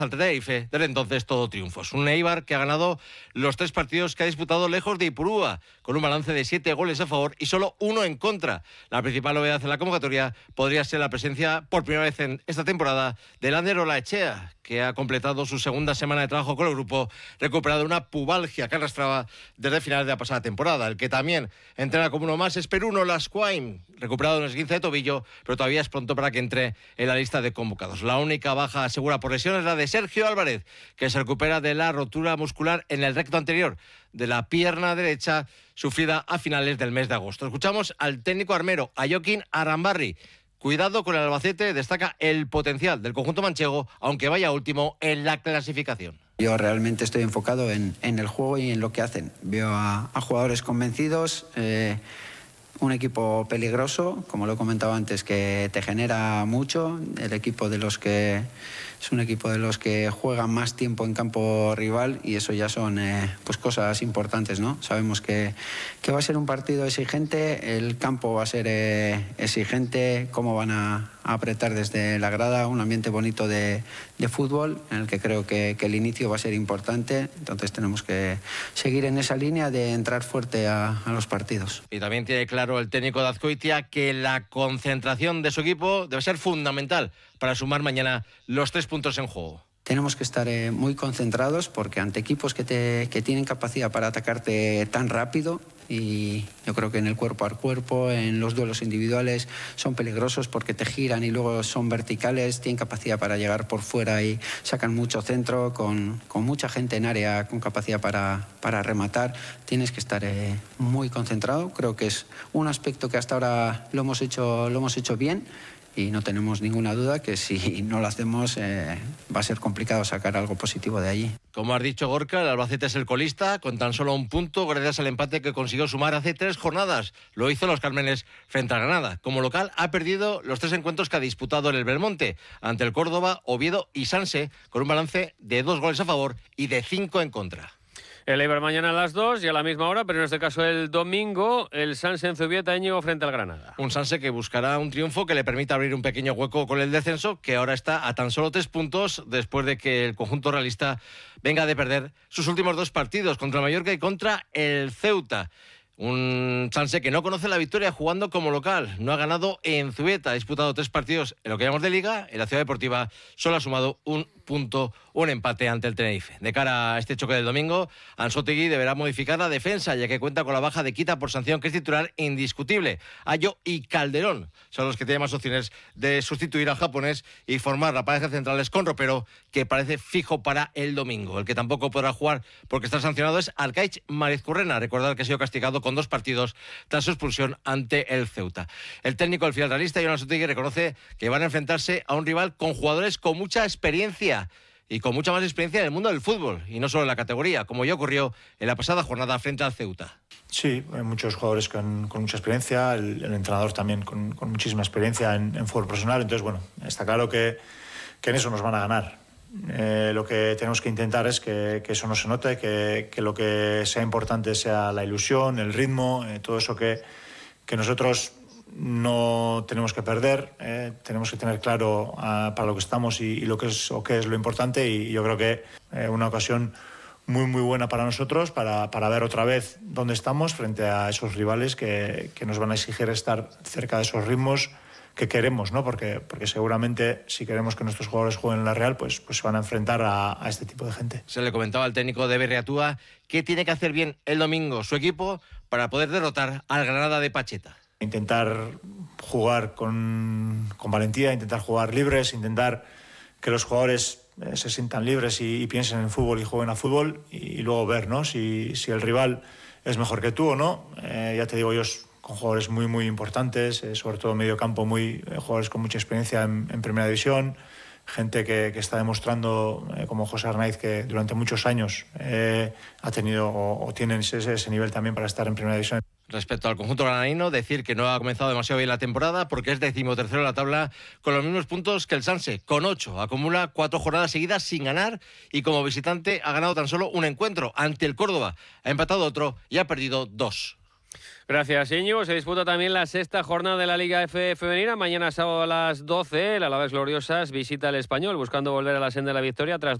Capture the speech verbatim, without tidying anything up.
Al Tenerife, desde entonces todo triunfos. Un Eibar que ha ganado los tres partidos que ha disputado lejos de Ipurúa, con un balance de siete goles a favor y solo uno en contra. La principal novedad en la convocatoria podría ser la presencia por primera vez en esta temporada de Lander Olaechea, que ha completado su segunda semana de trabajo con el grupo, recuperado una pubalgia que arrastraba desde finales de la pasada temporada. El que también entrena como uno más es Peruno Lascuain, recuperado en el esguince de tobillo, pero todavía es pronto para que entre en la lista de convocados. La única baja segura por lesión es la de Sergio Álvarez, que se recupera de la rotura muscular en el recto anterior de la pierna derecha, sufrida a finales del mes de agosto. Escuchamos al técnico armero, a Joaquín Arambarri. Cuidado con el Albacete, destaca el potencial del conjunto manchego, aunque vaya último en la clasificación. Yo realmente estoy enfocado en, en el juego y en lo que hacen. Veo a, a jugadores convencidos, eh, un equipo peligroso, como lo he comentado antes, que te genera mucho. El equipo de los que es un equipo de los que juegan más tiempo en campo rival y eso ya son eh, pues cosas importantes, ¿no? Sabemos que, que va a ser un partido exigente, el campo va a ser eh, exigente, cómo van a, a apretar desde la grada, un ambiente bonito de, de fútbol en el que creo que, que el inicio va a ser importante, entonces tenemos que seguir en esa línea de entrar fuerte a, a los partidos. Y también tiene claro el técnico de Azcoitia que la concentración de su equipo debe ser fundamental para sumar mañana los tres puntos en juego. Tenemos que estar eh, muy concentrados porque ante equipos que, te, que tienen capacidad para atacarte tan rápido, y yo creo que en el cuerpo a cuerpo, en los duelos individuales, son peligrosos porque te giran y luego son verticales, tienen capacidad para llegar por fuera y sacan mucho centro, con, con mucha gente en área, con capacidad para, para rematar. Tienes que estar eh, muy concentrado. Creo que es un aspecto que hasta ahora lo hemos hecho, lo hemos hecho bien. Y no tenemos ninguna duda que si no lo hacemos eh, va a ser complicado sacar algo positivo de allí. Como has dicho, Gorka, el Albacete es el colista con tan solo un punto gracias al empate que consiguió sumar hace tres jornadas. Lo hizo los Cármenes frente a Granada. Como local ha perdido los tres encuentros que ha disputado en el Belmonte ante el Córdoba, Oviedo y Sanse, con un balance de dos goles a favor y de cinco en contra. El Eibar mañana a las dos y a la misma hora, pero en este caso el domingo, el Sanse en Zubieta, Íñigo, frente al Granada. Un Sanse que buscará un triunfo que le permita abrir un pequeño hueco con el descenso, que ahora está a tan solo tres puntos después de que el conjunto realista venga de perder sus últimos dos partidos contra el Mallorca y contra el Ceuta. Un Sanse que no conoce la victoria jugando como local. No ha ganado en Zubieta. Ha disputado tres partidos en lo que llamamos de Liga. En la Ciudad Deportiva solo ha sumado un punto, un empate ante el Tenerife. De cara a este choque del domingo, Ansótegui deberá modificar la defensa, ya que cuenta con la baja de Quita por sanción, que es titular indiscutible. Ayo y Calderón son los que tienen más opciones de sustituir al japonés y formar la pareja centrales con Ropero, que parece fijo para el domingo. El que tampoco podrá jugar porque está sancionado es Arcaich Marizcurrena. Recordar que ha sido castigado con dos partidos tras su expulsión ante el Ceuta. El técnico del filial realista, Jon Ansótegui, reconoce que van a enfrentarse a un rival con jugadores con mucha experiencia y con mucha más experiencia en el mundo del fútbol, y no solo en la categoría, como ya ocurrió en la pasada jornada frente al Ceuta. Sí, hay muchos jugadores con, con mucha experiencia, el, el entrenador también con, con muchísima experiencia en, en fútbol profesional, entonces bueno, está claro que, que en eso nos van a ganar. Eh, lo que tenemos que intentar es que, que eso no se note, que, que lo que sea importante sea la ilusión, el ritmo, eh, todo eso que, que nosotros no tenemos que perder, eh, tenemos que tener claro uh, para lo que estamos y, y lo que es o qué es lo importante, y yo creo que eh, una ocasión muy muy buena para nosotros para, para ver otra vez dónde estamos frente a esos rivales que, que nos van a exigir estar cerca de esos ritmos que queremos, ¿no? Porque, porque seguramente si queremos que nuestros jugadores jueguen en la Real, pues, pues se van a enfrentar a, a este tipo de gente. Se le comentaba al técnico de Berriatúa qué tiene que hacer bien el domingo su equipo para poder derrotar al Granada de Pacheta. Intentar jugar con, con valentía, intentar jugar libres, intentar que los jugadores eh, se sientan libres y, y piensen en fútbol y jueguen a fútbol, y, y luego ver, ¿no? si, si el rival es mejor que tú o no. Eh, ya te digo, ellos con jugadores muy muy importantes, eh, sobre todo medio campo, muy, eh, jugadores con mucha experiencia en, en primera división, gente que, que está demostrando, eh, como José Arnaiz, que durante muchos años eh, ha tenido o, o tienen ese, ese nivel también para estar en primera división. Respecto al conjunto granadino, decir que no ha comenzado demasiado bien la temporada porque es decimotercero en la tabla con los mismos puntos que el Sanse, con ocho. Acumula cuatro jornadas seguidas sin ganar y como visitante ha ganado tan solo un encuentro ante el Córdoba. Ha empatado otro y ha perdido dos. Gracias, Íñigo. Se disputa también la sexta jornada de la Liga F femenina. Mañana sábado a las doce, el Alavés Gloriosas visita al Español buscando volver a la senda de la victoria tras